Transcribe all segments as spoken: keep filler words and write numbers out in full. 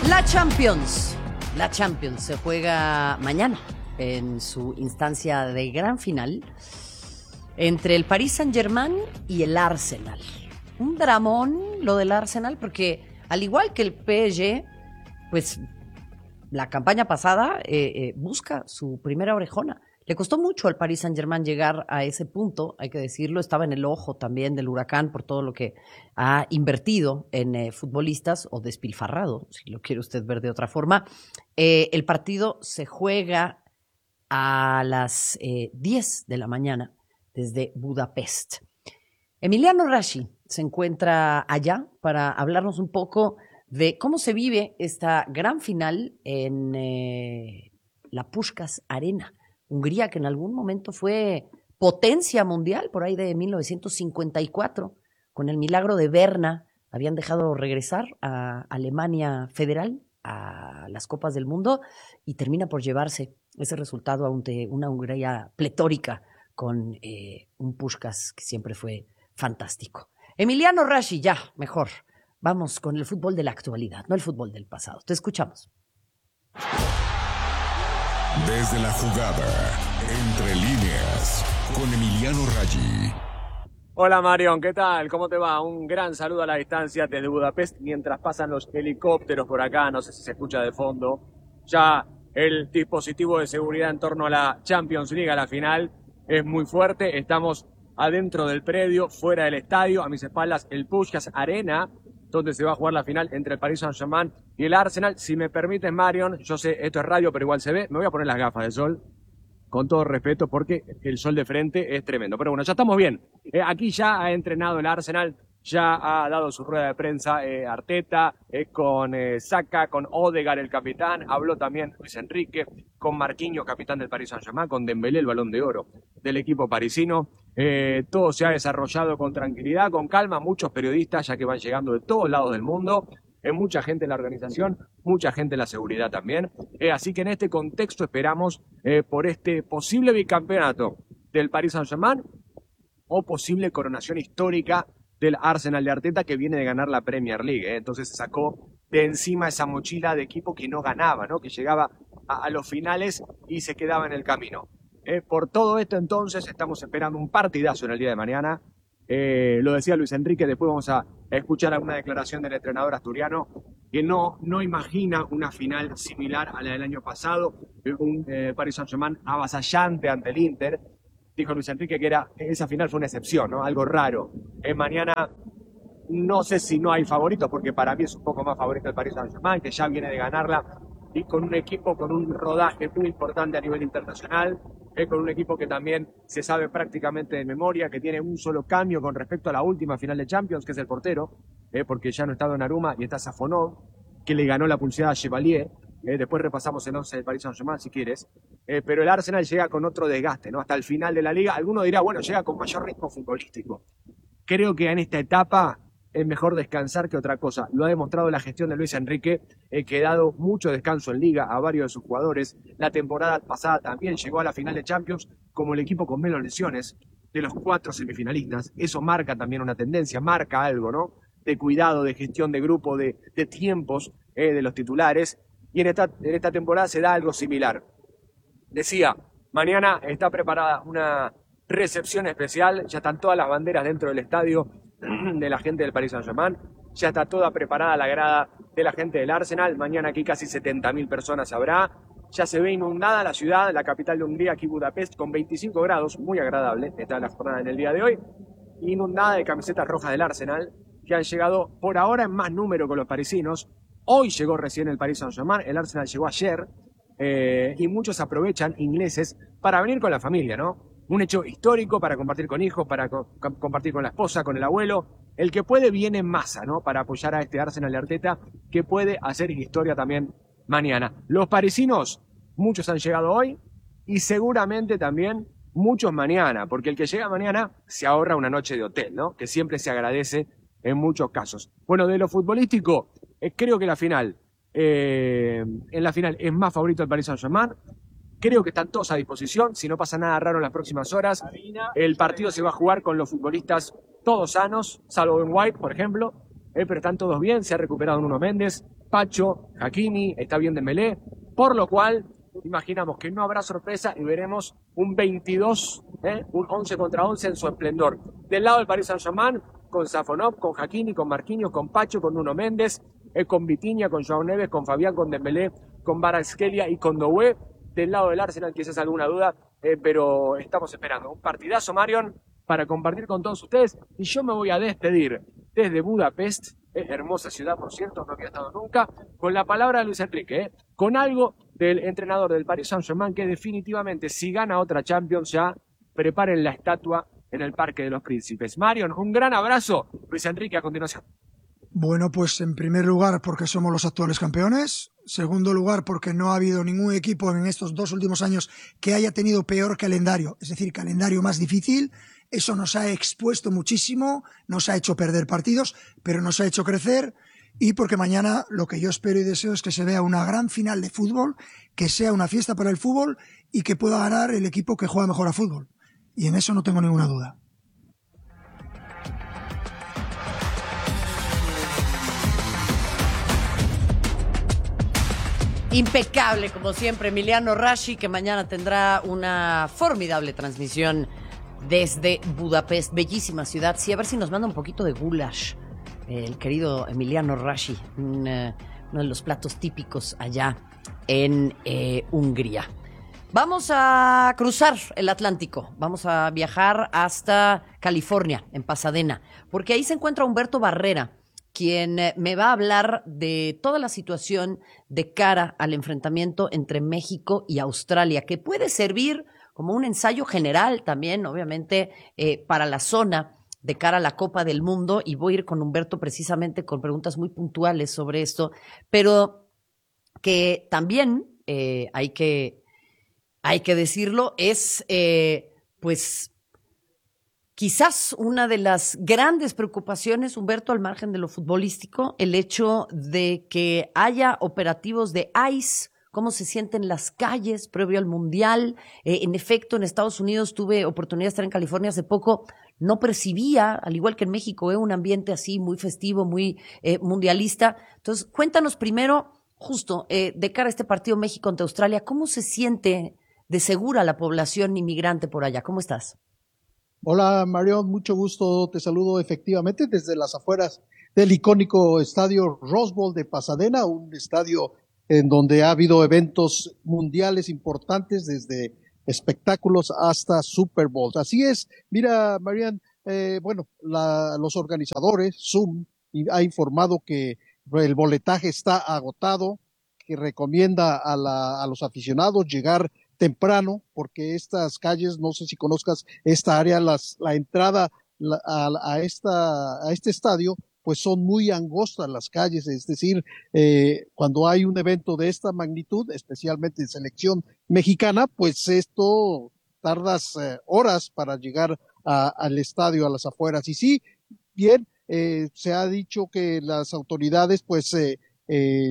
La Champions. La Champions se juega mañana en su instancia de gran final entre el Paris Saint-Germain y el Arsenal. Un dramón lo del Arsenal porque al igual que el P S G, pues la campaña pasada eh, eh, busca su primera orejona. Le costó mucho al Paris Saint-Germain llegar a ese punto, hay que decirlo, estaba en el ojo también del huracán por todo lo que ha invertido en eh, futbolistas, o despilfarrado, si lo quiere usted ver de otra forma. Eh, el partido se juega a las eh, diez de la mañana desde Budapest. Emiliano Rashi se encuentra allá para hablarnos un poco de cómo se vive esta gran final en eh, la Puskás Arena. Hungría, que en algún momento fue potencia mundial, por ahí de mil novecientos cincuenta y cuatro, con el milagro de Berna, habían dejado regresar a Alemania Federal a las Copas del Mundo y termina por llevarse ese resultado ante una Hungría pletórica con eh, un Puskás que siempre fue fantástico. Emiliano Rashi, ya, mejor. Vamos con el fútbol de la actualidad, no el fútbol del pasado. Te escuchamos. Desde la jugada, entre líneas, con Emiliano Rashi. Hola Marión, ¿qué tal? ¿Cómo te va? Un gran saludo a la distancia desde Budapest mientras pasan los helicópteros por acá, no sé si se escucha de fondo. Ya el dispositivo de seguridad en torno a la Champions League, a la final, es muy fuerte. Estamos adentro del predio, fuera del estadio, a mis espaldas el Puskás Arena, donde se va a jugar la final entre el Paris Saint-Germain y el Arsenal. Si me permites, Marion, yo sé, esto es radio, pero igual se ve, me voy a poner las gafas de sol, con todo respeto, porque el sol de frente es tremendo. Pero bueno, ya estamos bien. Eh, aquí ya ha entrenado el Arsenal, ya ha dado su rueda de prensa eh, Arteta, eh, con eh, Saka, con Odegaard, el capitán, habló también Luis Enrique, con Marquinhos, capitán del Paris Saint-Germain, con Dembélé, el Balón de Oro del equipo parisino. Eh, todo se ha desarrollado con tranquilidad, con calma, muchos periodistas ya que van llegando de todos lados del mundo, eh, mucha gente en la organización, mucha gente en la seguridad también, eh, así que en este contexto esperamos eh, por este posible bicampeonato del Paris Saint-Germain o posible coronación histórica del Arsenal de Arteta, que viene de ganar la Premier League, eh. Entonces se sacó de encima esa mochila de equipo que no ganaba, ¿no? Que llegaba a, a los finales y se quedaba en el camino. Eh, por todo esto, entonces, estamos esperando un partidazo en el día de mañana. Eh, lo decía Luis Enrique, después vamos a escuchar alguna declaración del entrenador asturiano que no, no imagina una final similar a la del año pasado, un eh, Paris Saint-Germain avasallante ante el Inter. Dijo Luis Enrique que era, esa final fue una excepción, ¿no? Algo raro. Eh, mañana no sé si no hay favoritos, porque para mí es un poco más favorito el Paris Saint-Germain, que ya viene de ganarla, y con un equipo con un rodaje muy importante a nivel internacional, eh, con un equipo que también se sabe prácticamente de memoria, que tiene un solo cambio con respecto a la última final de Champions, que es el portero, eh, porque ya no está Donnarumma y está Safonov, que le ganó la pulseada a Chevalier. Eh, después repasamos el once del Paris Saint-Germain si quieres, eh, pero el Arsenal llega con otro desgaste, ¿no? Hasta el final de la liga. Alguno dirá, bueno, llega con mayor ritmo futbolístico. Creo que en esta etapa es mejor descansar que otra cosa. Lo ha demostrado la gestión de Luis Enrique, eh, que ha dado mucho descanso en liga a varios de sus jugadores. La temporada pasada también llegó a la final de Champions como el equipo con menos lesiones de los cuatro semifinalistas. Eso marca también una tendencia, marca algo, ¿no? De cuidado, de gestión de grupo, de, de tiempos eh, de los titulares. Y en esta, en esta temporada se da algo similar. Decía, mañana está preparada una recepción especial, ya están todas las banderas dentro del estadio de la gente del Paris Saint-Germain, ya está toda preparada la grada de la gente del Arsenal, mañana aquí casi setenta mil personas habrá, ya se ve inundada la ciudad, la capital de Hungría, aquí Budapest, con veinticinco grados, muy agradable, está la jornada en el día de hoy, inundada de camisetas rojas del Arsenal, que han llegado por ahora en más número con los parisinos. Hoy llegó recién el Paris Saint-Germain, el Arsenal llegó ayer, eh, y muchos aprovechan, ingleses, para venir con la familia, ¿no? Un hecho histórico para compartir con hijos, para co- compartir con la esposa, con el abuelo. El que puede viene en masa, ¿no? Para apoyar a este Arsenal de Arteta, que puede hacer historia también mañana. Los parisinos, muchos han llegado hoy, y seguramente también muchos mañana, porque el que llega mañana se ahorra una noche de hotel, ¿no? Que siempre se agradece en muchos casos. Bueno, de lo futbolístico, eh, creo que la final, eh, en la final es más favorito el Paris Saint-Germain. Creo que están todos a disposición, si no pasa nada raro en las próximas horas. El partido se va a jugar con los futbolistas todos sanos, salvo Ben White, por ejemplo, eh, pero están todos bien, se ha recuperado Nuno Méndez, Pacho, Hakimi, está bien Dembélé, por lo cual imaginamos que no habrá sorpresa y veremos un veintidós, eh, un once contra once en su esplendor. Del lado del Paris Saint-Germain, con Safonov, con Hakimi, con Marquinhos, con Pacho, con Nuno Méndez, eh, con Vitinha, con João Neves, con Fabián, con Dembélé, con Kvaratskhelia y con Doué. Del lado del Arsenal quizás alguna duda, eh, pero estamos esperando un partidazo, Marion, para compartir con todos ustedes. Y yo me voy a despedir desde Budapest, eh, hermosa ciudad, por cierto, no había estado nunca, con la palabra de Luis Enrique, eh, con algo del entrenador del Paris Saint-Germain, que definitivamente, si gana otra Champions, ya preparen la estatua en el Parque de los Príncipes. Marion, un gran abrazo. Luis Enrique, a continuación. Bueno, pues en primer lugar porque somos los actuales campeones, segundo lugar porque no ha habido ningún equipo en estos dos últimos años que haya tenido peor calendario, es decir, calendario más difícil. Eso nos ha expuesto muchísimo, nos ha hecho perder partidos, pero nos ha hecho crecer, y porque mañana lo que yo espero y deseo es que se vea una gran final de fútbol, que sea una fiesta para el fútbol y que pueda ganar el equipo que juega mejor a fútbol. Y en eso no tengo ninguna duda. Impecable, como siempre, Emiliano Rashi, que mañana tendrá una formidable transmisión desde Budapest, bellísima ciudad. Sí, a ver si nos manda un poquito de goulash, el querido Emiliano Rashi, un, uh, uno de los platos típicos allá en eh, Hungría. Vamos a cruzar el Atlántico, vamos a viajar hasta California, en Pasadena, porque ahí se encuentra Humberto Barrera, quien me va a hablar de toda la situación de cara al enfrentamiento entre México y Australia, que puede servir como un ensayo general también, obviamente, eh, para la zona de cara a la Copa del Mundo, y voy a ir con Humberto precisamente con preguntas muy puntuales sobre esto, pero que también eh, hay que, hay que decirlo, es eh, pues quizás una de las grandes preocupaciones, Humberto, al margen de lo futbolístico, el hecho de que haya operativos de ICE, cómo se sienten las calles previo al Mundial. Eh, en efecto, en Estados Unidos tuve oportunidad de estar en California hace poco, no percibía, al igual que en México, eh, un ambiente así muy festivo, muy eh, mundialista. Entonces, cuéntanos primero, justo, eh, de cara a este partido México ante Australia, ¿cómo se siente de segura la población inmigrante por allá? ¿Cómo estás? Hola, Marion, mucho gusto, te saludo efectivamente desde las afueras del icónico estadio Rose Bowl de Pasadena, un estadio en donde ha habido eventos mundiales importantes, desde espectáculos hasta Super Bowls. Así es, mira, Marian, eh, bueno, la, los organizadores, Zoom, ha informado que el boletaje está agotado, que recomienda a, la, a los aficionados llegar temprano, porque estas calles, no sé si conozcas esta área, las, la entrada la, a, a, esta, a este estadio, pues son muy angostas las calles, es decir, eh, cuando hay un evento de esta magnitud, especialmente en selección mexicana, pues esto tardas eh, horas para llegar a, al estadio, a las afueras. Y sí, bien, eh, se ha dicho que las autoridades, pues, eh, eh,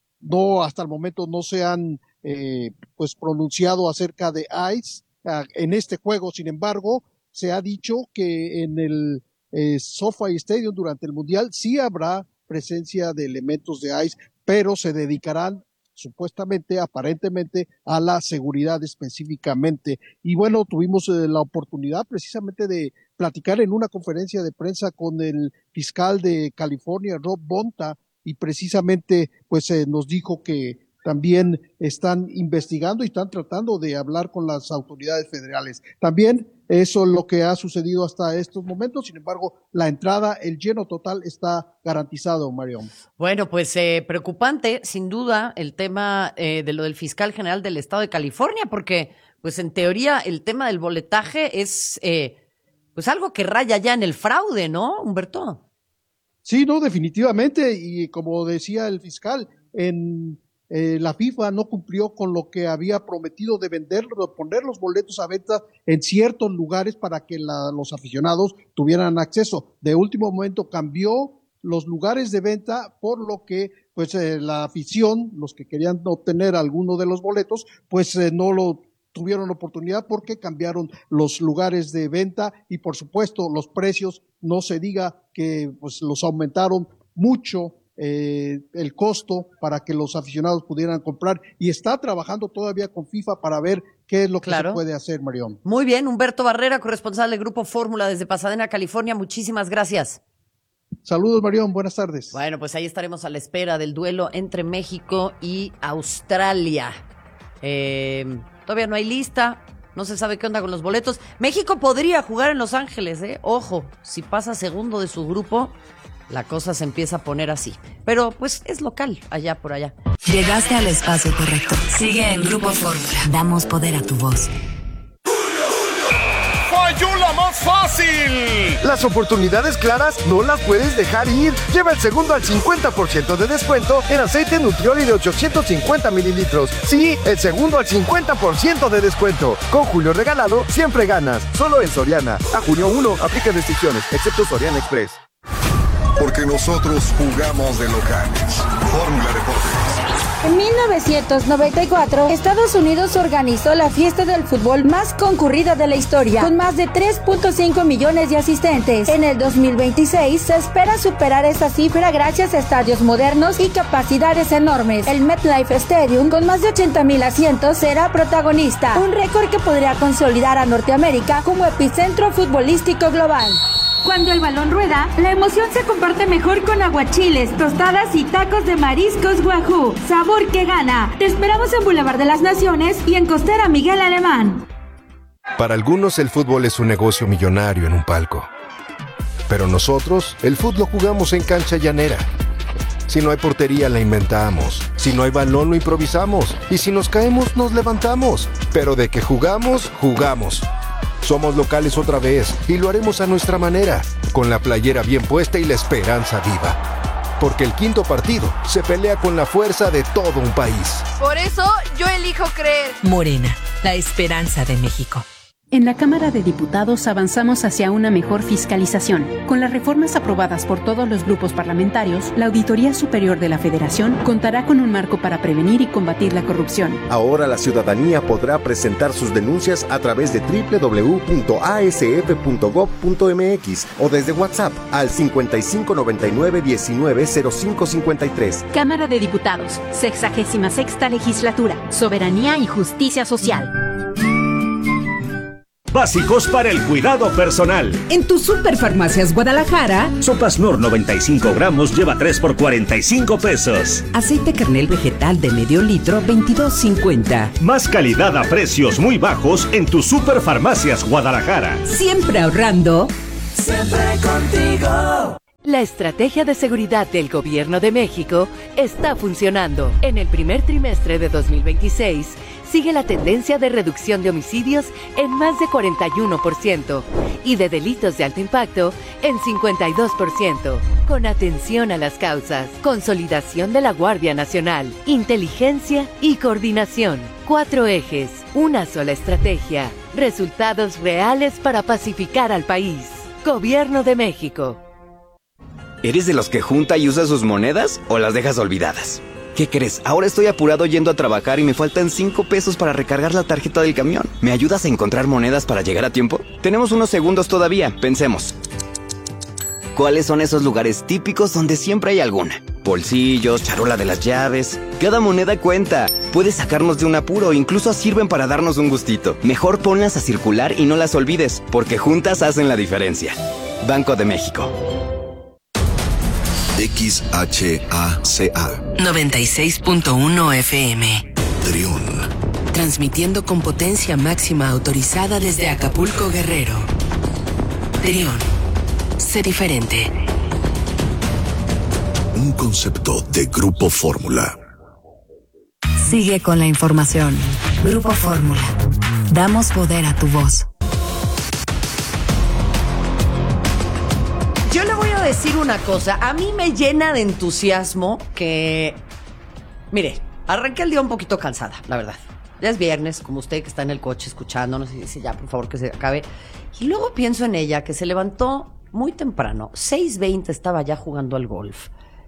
no, hasta el momento no se han eh, pues pronunciado acerca de ICE uh, en este juego. Sin embargo, se ha dicho que en el eh, SoFi Stadium durante el Mundial sí habrá presencia de elementos de ICE, pero se dedicarán supuestamente, aparentemente, a la seguridad específicamente. Y bueno, tuvimos eh, la oportunidad precisamente de platicar en una conferencia de prensa con el fiscal de California, Rob Bonta, y precisamente pues eh, nos dijo que también están investigando y están tratando de hablar con las autoridades federales. También eso es lo que ha sucedido hasta estos momentos. Sin embargo, la entrada, el lleno total está garantizado, Marión. Bueno, pues eh, preocupante, sin duda, el tema eh, de lo del fiscal general del estado de California, porque pues en teoría el tema del boletaje es eh, pues algo que raya ya en el fraude, ¿no, Humberto? Sí, no, definitivamente, y como decía el fiscal, en eh, la FIFA no cumplió con lo que había prometido de vender, de poner los boletos a venta en ciertos lugares para que la, los aficionados tuvieran acceso. De último momento cambió los lugares de venta, por lo que pues eh, la afición, los que querían obtener alguno de los boletos, pues eh, no lo tuvieron oportunidad porque cambiaron los lugares de venta y por supuesto los precios, no se diga que pues los aumentaron mucho eh, el costo para que los aficionados pudieran comprar y está trabajando todavía con FIFA para ver qué es lo que Claro. se puede hacer, Marión. Muy bien, Humberto Barrera, corresponsal del Grupo Fórmula desde Pasadena, California. Muchísimas gracias. Saludos, Marión, buenas tardes. Bueno, pues ahí estaremos a la espera del duelo entre México y Australia. Eh, todavía no hay lista, no se sabe qué onda con los boletos. México podría jugar en Los Ángeles, ¿eh? Ojo, si pasa segundo de su grupo, la cosa se empieza a poner así. Pero pues es local, allá por allá. Llegaste al espacio correcto. Sigue en Grupo Fórmula. Damos poder a tu voz. ¡Falló la más fácil! Las oportunidades claras no las puedes dejar ir. Lleva el segundo al cincuenta por ciento de descuento en aceite Nutrioli de ochocientos cincuenta mililitros. Sí, el segundo al cincuenta por ciento de descuento. Con Julio Regalado, siempre ganas. Solo en Soriana. A junio uno, aplica restricciones, excepto Soriana Express. Porque nosotros jugamos de locales. Fórmula Deportes. En mil novecientos noventa y cuatro, Estados Unidos organizó la fiesta del fútbol más concurrida de la historia, con más de tres punto cinco millones de asistentes. En el dos mil veintiséis se espera superar esa cifra gracias a estadios modernos y capacidades enormes. El MetLife Stadium, con más de ochenta mil asientos, será protagonista, un récord que podría consolidar a Norteamérica como epicentro futbolístico global. Cuando el balón rueda, la emoción se comparte mejor con aguachiles, tostadas y tacos de mariscos Wahoo. Sabor que gana. Te esperamos en Boulevard de las Naciones y en Costera Miguel Alemán. Para algunos el fútbol es un negocio millonario en un palco. Pero nosotros, el fútbol lo jugamos en cancha llanera. Si no hay portería, la inventamos. Si no hay balón, lo improvisamos. Y si nos caemos, nos levantamos. Pero de que jugamos, jugamos. Somos locales otra vez y lo haremos a nuestra manera, con la playera bien puesta y la esperanza viva. Porque el quinto partido se pelea con la fuerza de todo un país. Por eso yo elijo creer. Morena, la esperanza de México. En la Cámara de Diputados avanzamos hacia una mejor fiscalización. Con las reformas aprobadas por todos los grupos parlamentarios, la Auditoría Superior de la Federación contará con un marco para prevenir y combatir la corrupción. Ahora la ciudadanía podrá presentar sus denuncias a través de doble u doble u doble u punto a s f punto gob punto m x o desde WhatsApp al cincuenta y cinco noventa y nueve diecinueve cero cinco cincuenta y tres. Cámara de Diputados, sexagésima sexta Legislatura, Soberanía y Justicia Social. Básicos para el cuidado personal. En tu Superfarmacias Guadalajara, Sopas Nor noventa y cinco gramos lleva tres por cuarenta y cinco pesos. aceite kernel vegetal de medio litro, veintidós cincuenta. Más calidad a precios muy bajos en tu Superfarmacias Guadalajara. Siempre ahorrando. Siempre contigo. La estrategia de seguridad del Gobierno de México está funcionando. En el primer trimestre de dos mil veintiséis, sigue la tendencia de reducción de homicidios en más de cuarenta y uno por ciento y de delitos de alto impacto en cincuenta y dos por ciento. Con atención a las causas, consolidación de la Guardia Nacional, inteligencia y coordinación. Cuatro ejes, una sola estrategia, resultados reales para pacificar al país. Gobierno de México. ¿Eres de los que junta y usa sus monedas o las dejas olvidadas? ¿Qué crees? Ahora estoy apurado yendo a trabajar y me faltan cinco pesos para recargar la tarjeta del camión. ¿Me ayudas a encontrar monedas para llegar a tiempo? Tenemos unos segundos todavía, pensemos. ¿Cuáles son esos lugares típicos donde siempre hay alguna? Bolsillos, charola de las llaves. Cada moneda cuenta. Puede sacarnos de un apuro, incluso sirven para darnos un gustito. Mejor ponlas a circular y no las olvides, porque juntas hacen la diferencia. Banco de México. X H A C A noventa y seis punto uno F M. Triun. Transmitiendo con potencia máxima autorizada desde Acapulco, Guerrero. Triun. Sé diferente. Un concepto de Grupo Fórmula. Sigue con la información. Grupo Fórmula. Damos poder a tu voz. Yo le voy a decir una cosa. A mí me llena de entusiasmo que... Mire, arranqué el día un poquito cansada, la verdad. Ya es viernes, como usted que está en el coche escuchándonos y dice ya, por favor, que se acabe. Y luego pienso en ella, que se levantó muy temprano. seis veinte estaba ya jugando al golf.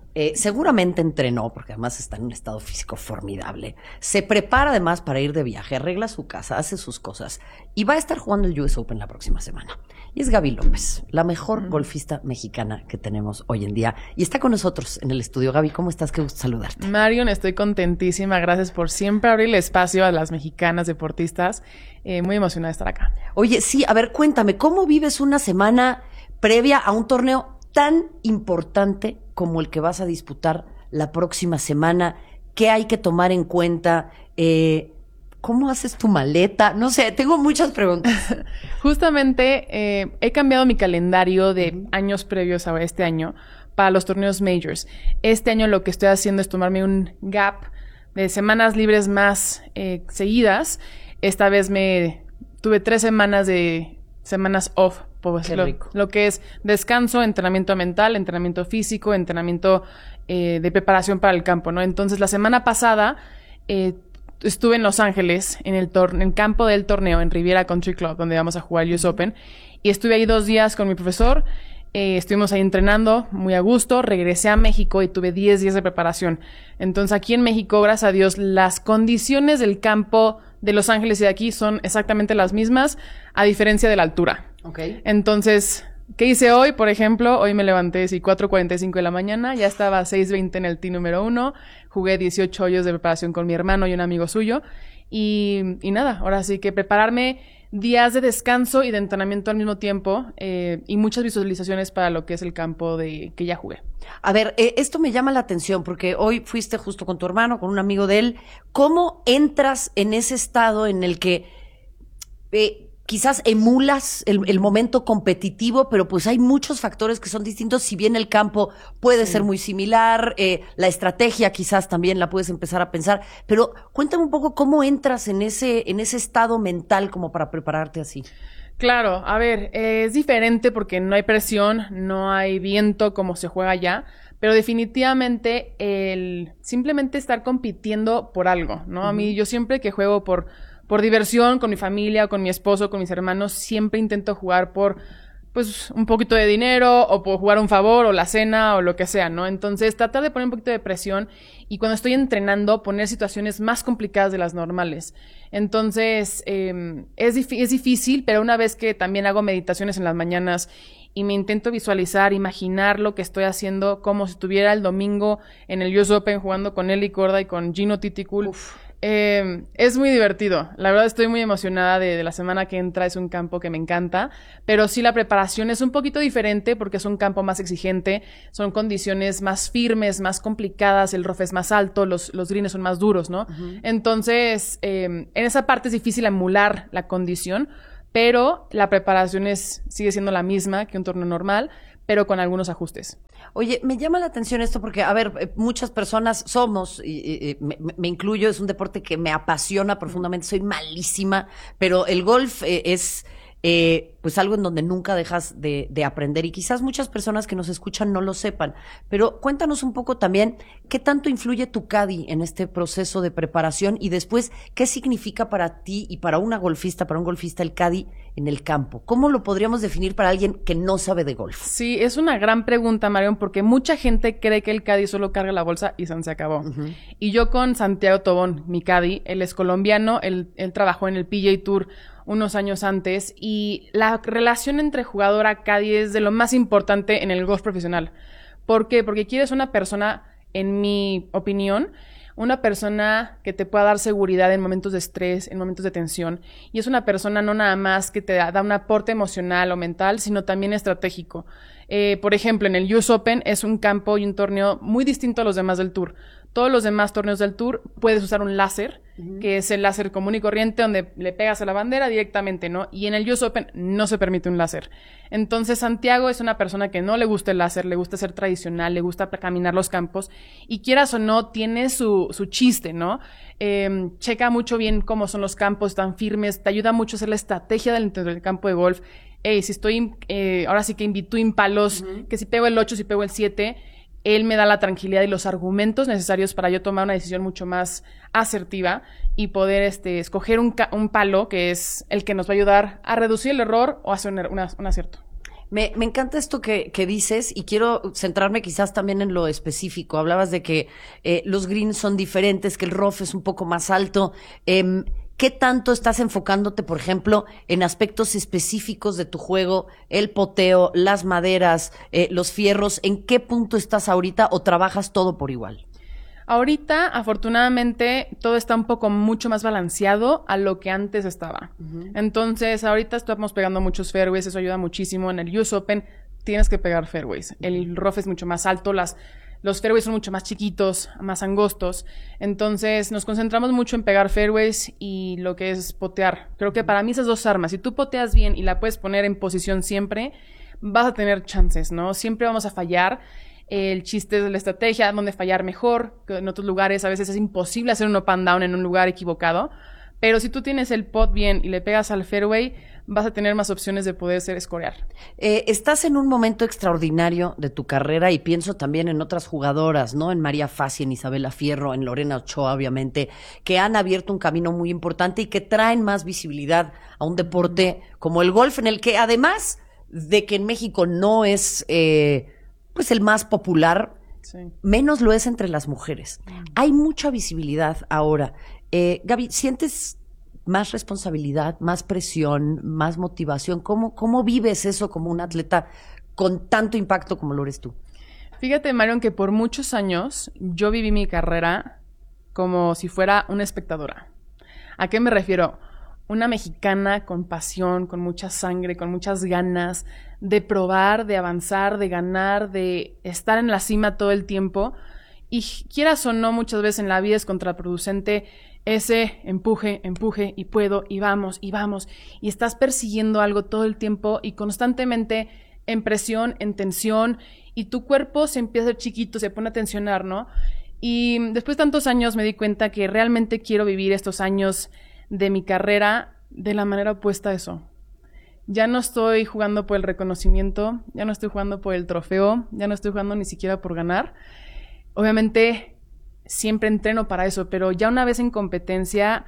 Eh, seguramente entrenó, porque además está en un estado físico formidable. Se prepara además para ir de viaje, arregla su casa, hace sus cosas y va a estar jugando el U S Open la próxima semana. Y es Gaby López, la mejor mm. golfista mexicana que tenemos hoy en día. Y está con nosotros en el estudio. Gaby, ¿cómo estás? Qué gusto saludarte. Marion, estoy contentísima. Gracias por siempre abrir el espacio a las mexicanas deportistas. Eh, muy emocionada de estar acá. Oye, sí, a ver, cuéntame, ¿cómo vives una semana previa a un torneo tan importante como el que vas a disputar la próxima semana? ¿Qué hay que tomar en cuenta? Eh, ¿Cómo haces tu maleta? No sé, tengo muchas preguntas. Justamente eh, he cambiado mi calendario de uh-huh. años previos a este año para los torneos majors. Este año lo que estoy haciendo es tomarme un gap de semanas libres más eh, seguidas. Esta vez me tuve tres semanas de semanas off, pues, lo, lo que es descanso, entrenamiento mental, entrenamiento físico, entrenamiento eh, de preparación para el campo, ¿no? Entonces, la semana pasada eh, estuve en Los Ángeles, en el, tor- en el campo del torneo, en Riviera Country Club, donde vamos a jugar el U S Open, y estuve ahí dos días con mi profesor. Eh, estuvimos ahí entrenando muy a gusto, regresé a México y tuve diez días de preparación. Entonces, aquí en México, gracias a Dios, las condiciones del campo de Los Ángeles y de aquí son exactamente las mismas, a diferencia de la altura. Okay. Entonces, ¿qué hice hoy? Por ejemplo, hoy me levanté sí, cuatro cuarenta y cinco de la mañana, ya estaba a seis veinte en el tee número uno, jugué dieciocho hoyos de preparación con mi hermano y un amigo suyo, y, y nada, ahora sí que prepararme días de descanso y de entrenamiento al mismo tiempo, eh, y muchas visualizaciones para lo que es el campo de que ya jugué. A ver, eh, esto me llama la atención porque hoy fuiste justo con tu hermano, con un amigo de él. ¿Cómo entras en ese estado en el que eh, quizás emulas el, el momento competitivo, pero pues hay muchos factores que son distintos? Si bien el campo puede sí. ser muy similar, eh, la estrategia quizás también la puedes empezar a pensar, pero cuéntame un poco cómo entras en ese, en ese estado mental como para prepararte así. Claro, a ver, eh, es diferente porque no hay presión, no hay viento como se juega allá, pero definitivamente el simplemente estar compitiendo por algo, ¿no? Uh-huh. A mí, yo siempre que juego por, por diversión, con mi familia, con mi esposo, con mis hermanos, siempre intento jugar por, pues, un poquito de dinero, o por jugar un favor, o la cena, o lo que sea, ¿no? Entonces, tratar de poner un poquito de presión, y cuando estoy entrenando, poner situaciones más complicadas de las normales. Entonces, eh, es, dif- es difícil, pero una vez que también hago meditaciones en las mañanas y me intento visualizar, imaginar lo que estoy haciendo como si estuviera el domingo en el U S Open jugando con Eli Corda y con Gino Titicul, eh, es muy divertido. La verdad estoy muy emocionada de, de la semana que entra. Es un campo que me encanta, pero sí la preparación es un poquito diferente porque es un campo más exigente, son condiciones más firmes, más complicadas, el rough es más alto, los, los greens son más duros, ¿no? Uh-huh. Entonces, eh, en esa parte es difícil emular la condición, pero la preparación es, sigue siendo la misma que un torneo normal, pero con algunos ajustes. Oye, me llama la atención esto porque, a ver, muchas personas somos, y, y, me, me incluyo, es un deporte que me apasiona profundamente, soy malísima, pero el golf eh, es eh, pues algo en donde nunca dejas de, de aprender, y quizás muchas personas que nos escuchan no lo sepan, pero cuéntanos un poco también qué tanto influye tu caddy en este proceso de preparación, y después qué significa para ti y para una golfista, para un golfista el caddy en el campo. ¿Cómo lo podríamos definir para alguien que no sabe de golf? Sí, es una gran pregunta, Marion, porque mucha gente cree que el caddy solo carga la bolsa y se acabó. Uh-huh. Y yo con Santiago Tobón, mi caddy, él es colombiano, él, él trabajó en el P G A Tour unos años antes, y la relación entre jugador-caddy es de lo más importante en el golf profesional. ¿Por qué? Porque quieres una persona, en mi opinión, una persona que te pueda dar seguridad en momentos de estrés, en momentos de tensión, y es una persona no nada más que te da, da un aporte emocional o mental, sino también estratégico. Eh, por ejemplo, en el U S Open es un campo y un torneo muy distinto a los demás del Tour. Todos los demás torneos del Tour puedes usar un láser, uh-huh. que es el láser común y corriente donde le pegas a la bandera directamente, ¿no? Y en el U S Open no se permite un láser. Entonces, Santiago es una persona que no le gusta el láser, le gusta ser tradicional, le gusta caminar los campos, y quieras o no, tiene su, su chiste, ¿no? Eh, checa mucho bien cómo son los campos, tan firmes, te ayuda mucho a hacer la estrategia del, del campo de golf. Hey, si estoy, eh, ahora sí que in between palos, uh-huh. que si pego el ocho, si pego el siete, él me da la tranquilidad y los argumentos necesarios para yo tomar una decisión mucho más asertiva y poder este, escoger un, ca- un palo que es el que nos va a ayudar a reducir el error o hacer un, er- una, un acierto. Me, me encanta esto que, que dices y quiero centrarme quizás también en lo específico. Hablabas de que eh, los greens son diferentes, que el rough es un poco más alto. Eh, ¿Qué tanto estás enfocándote, por ejemplo, en aspectos específicos de tu juego, el poteo, las maderas, eh, los fierros? ¿En qué punto estás ahorita o trabajas todo por igual? Ahorita, afortunadamente, todo está un poco mucho más balanceado a lo que antes estaba. Uh-huh. Entonces, ahorita estamos pegando muchos fairways, eso ayuda muchísimo. En el U S Open tienes que pegar fairways. El rough es mucho más alto, las... Los fairways son mucho más chiquitos, más angostos. Entonces, nos concentramos mucho en pegar fairways y lo que es potear. Creo que para mí esas dos armas, si tú poteas bien y la puedes poner en posición siempre, vas a tener chances, ¿no? Siempre vamos a fallar. El chiste es de la estrategia, dónde fallar mejor. Que en otros lugares a veces es imposible hacer un up and down en un lugar equivocado. Pero si tú tienes el pot bien y le pegas al fairway, vas a tener más opciones de poder ser escorear. Eh, estás en un momento extraordinario de tu carrera y pienso también en otras jugadoras, ¿no? En María Fassi, en Isabela Fierro, en Lorena Ochoa, obviamente, que han abierto un camino muy importante y que traen más visibilidad a un deporte como el golf, en el que además de que en México no es eh, pues el más popular, sí, menos lo es entre las mujeres. Mm. Hay mucha visibilidad ahora. Eh, Gaby, ¿sientes más responsabilidad, más presión, más motivación? ¿Cómo, cómo vives eso como un atleta con tanto impacto como lo eres tú? Fíjate, Marion, que por muchos años yo viví mi carrera como si fuera una espectadora. ¿A qué me refiero? Una mexicana con pasión, con mucha sangre, con muchas ganas de probar, de avanzar, de ganar, de estar en la cima todo el tiempo. Y quieras o no, muchas veces en la vida es contraproducente ese empuje, empuje, y puedo, y vamos, y vamos, y estás persiguiendo algo todo el tiempo y constantemente en presión, en tensión, y tu cuerpo se empieza a hacer chiquito, se pone a tensionar, ¿no? Y después de tantos años me di cuenta que realmente quiero vivir estos años de mi carrera de la manera opuesta a eso. Ya no estoy jugando por el reconocimiento, ya no estoy jugando por el trofeo, ya no estoy jugando ni siquiera por ganar. Obviamente siempre entreno para eso, pero ya una vez en competencia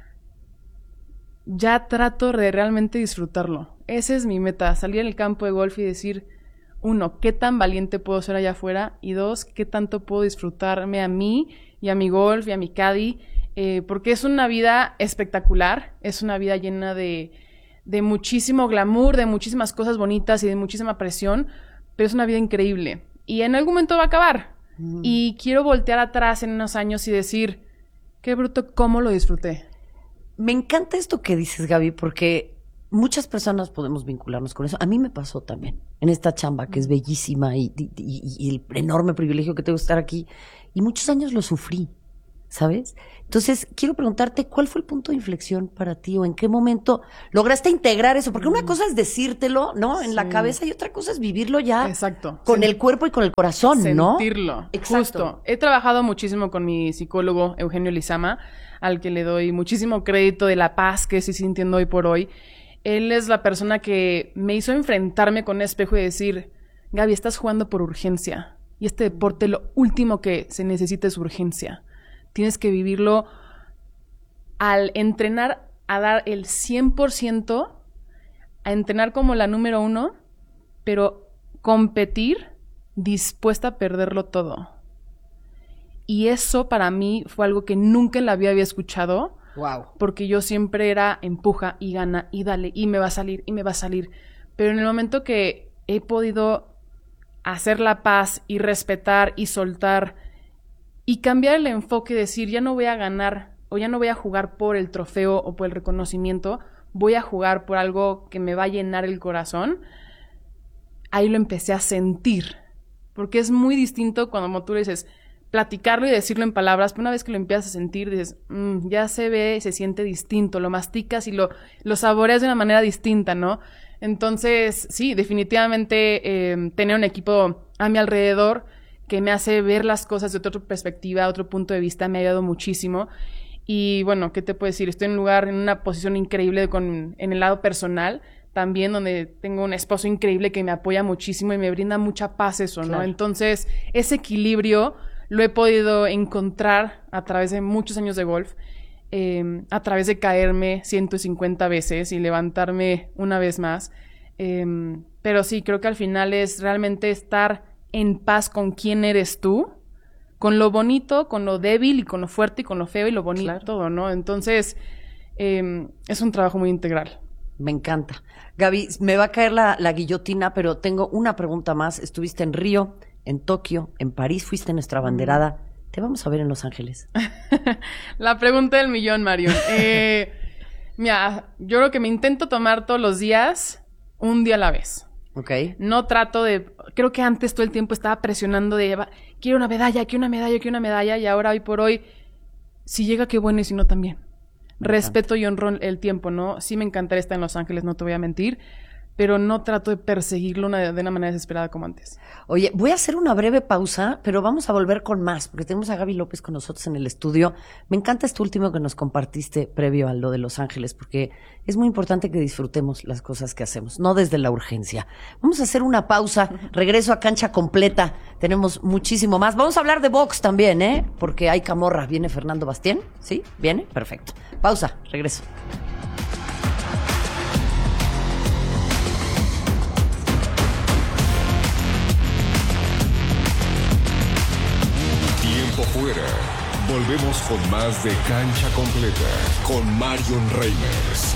ya trato de realmente disfrutarlo. Esa es mi meta, salir al campo de golf y decir, uno, qué tan valiente puedo ser allá afuera, y dos, qué tanto puedo disfrutarme a mí y a mi golf y a mi caddy, eh, porque es una vida espectacular, es una vida llena de, de muchísimo glamour, de muchísimas cosas bonitas y de muchísima presión, pero es una vida increíble y en algún momento va a acabar. Mm. Y quiero voltear atrás en unos años y decir, qué bruto, cómo lo disfruté. Me encanta esto que dices, Gaby, porque muchas personas podemos vincularnos con eso. A mí me pasó también en esta chamba que es bellísima y, y, y, y el enorme privilegio que tengo de estar aquí. Y muchos años lo sufrí, ¿sabes? Entonces, quiero preguntarte, ¿cuál fue el punto de inflexión para ti o en qué momento lograste integrar eso? Porque una cosa es decírtelo, ¿no? En sí. la cabeza, y otra cosa es vivirlo ya. Exacto. Con sí. el cuerpo y con el corazón, ¿no? Sentirlo. Exacto. Justo. He trabajado muchísimo con mi psicólogo Eugenio Lizama, al que le doy muchísimo crédito de la paz que estoy sintiendo hoy por hoy. Él es la persona que me hizo enfrentarme con un espejo y decir, Gaby, estás jugando por urgencia. Y este deporte, lo último que se necesita es urgencia. Tienes que vivirlo al entrenar a dar el cien por ciento, a entrenar como la número uno, pero competir dispuesta a perderlo todo. Y eso para mí fue algo que nunca en la vida había escuchado. Wow. Porque yo siempre era empuja y gana y dale y me va a salir y me va a salir. Pero en el momento que he podido hacer la paz y respetar y soltar y cambiar el enfoque y decir, ya no voy a ganar o ya no voy a jugar por el trofeo o por el reconocimiento, voy a jugar por algo que me va a llenar el corazón, ahí lo empecé a sentir. Porque es muy distinto cuando tú le dices, platicarlo y decirlo en palabras, pero una vez que lo empiezas a sentir, dices, mmm, ya se ve y se siente distinto, lo masticas y lo, lo saboreas de una manera distinta, ¿no? Entonces, sí, definitivamente eh, tener un equipo a mi alrededor que me hace ver las cosas de otra perspectiva, otro punto de vista, me ha ayudado muchísimo. Y bueno, ¿qué te puedo decir? Estoy en un lugar, en una posición increíble con, en el lado personal, también donde tengo un esposo increíble que me apoya muchísimo y me brinda mucha paz eso, ¿no? Claro. Entonces, ese equilibrio lo he podido encontrar a través de muchos años de golf, eh, a través de caerme ciento cincuenta veces y levantarme una vez más. Eh, pero sí, creo que al final es realmente estar en paz con quién eres tú, con lo bonito, con lo débil y con lo fuerte y con lo feo y lo bonito, claro. todo, ¿no? Entonces, eh, es un trabajo muy integral. Me encanta. Gaby, me va a caer la, la guillotina, pero tengo una pregunta más. Estuviste en Río, en Tokio, en París, fuiste nuestra abanderada. Mm. Te vamos a ver en Los Ángeles. La pregunta del millón, Marion. Eh, mira, yo creo que me intento tomar todos los días, un día a la vez. Ok. No trato de... Creo que antes todo el tiempo estaba presionando de... Quiero una medalla, quiero una medalla, quiero una medalla. Y ahora, hoy por hoy, si llega, qué bueno, y si no, también. Respeto y honro el tiempo, ¿no? Sí me encantaría estar en Los Ángeles, no te voy a mentir, pero no trato de perseguirlo una, de una manera desesperada como antes. Oye, voy a hacer una breve pausa, pero vamos a volver con más, porque tenemos a Gaby López con nosotros en el estudio. Me encanta este último que nos compartiste previo a lo de Los Ángeles, porque es muy importante que disfrutemos las cosas que hacemos, no desde la urgencia. Vamos a hacer una pausa, regreso a Cancha Completa, tenemos muchísimo más. Vamos a hablar de box también, ¿eh? Porque hay camorra. ¿Viene Fernando Bastien? ¿Sí? ¿Viene? Perfecto. Pausa, regreso. Tiempo fuera. Volvemos con más de Cancha Completa con Marion Reimers.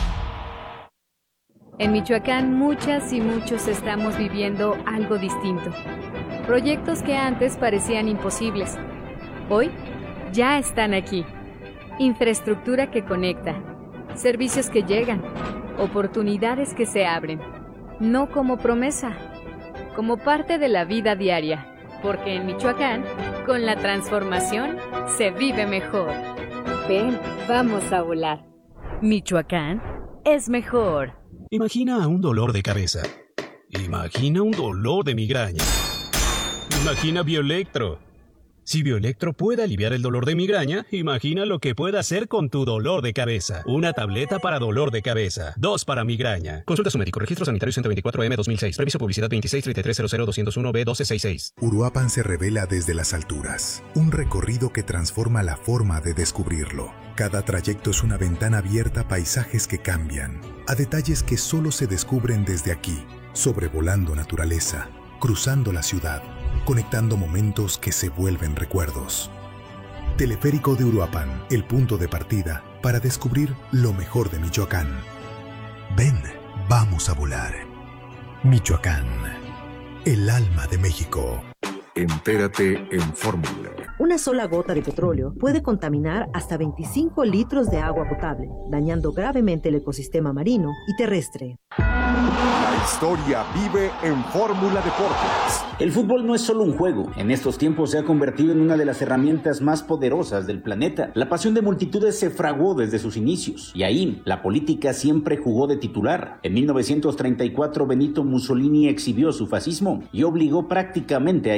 En Michoacán muchas y muchos estamos viviendo algo distinto. Proyectos que antes parecían imposibles, hoy ya están aquí. Infraestructura que conecta, servicios que llegan, oportunidades que se abren. No como promesa, como parte de la vida diaria. Porque en Michoacán, con la transformación, se vive mejor. Ven, vamos a volar. Michoacán es mejor. Imagina un dolor de cabeza. Imagina un dolor de migraña. Imagina Bioelectro. Si Bioelectro puede aliviar el dolor de migraña, imagina lo que puede hacer con tu dolor de cabeza. Una tableta para dolor de cabeza. Dos para migraña. Consulta a su médico. Registro sanitario ciento veinticuatro M dos mil seis. Previso publicidad veintiséis treinta y tres cero cero doscientos uno B doce sesenta y seis. Uruapan se revela desde las alturas. Un recorrido que transforma la forma de descubrirlo. Cada trayecto es una ventana abierta a paisajes que cambian. A detalles que solo se descubren desde aquí. Sobrevolando naturaleza. Cruzando la ciudad. Conectando momentos que se vuelven recuerdos. Teleférico de Uruapan, el punto de partida para descubrir lo mejor de Michoacán. Ven, vamos a volar. Michoacán, el alma de México. Entérate en Fórmula. Una sola gota de petróleo puede contaminar hasta veinticinco litros de agua potable, dañando gravemente el ecosistema marino y terrestre. La historia vive en Fórmula Deportes. El fútbol no es solo un juego. En estos tiempos se ha convertido en una de las herramientas más poderosas del planeta. La pasión de multitudes se fraguó desde sus inicios. Y ahí, la política siempre jugó de titular. En mil novecientos treinta y cuatro, Benito Mussolini exhibió su fascismo y obligó prácticamente a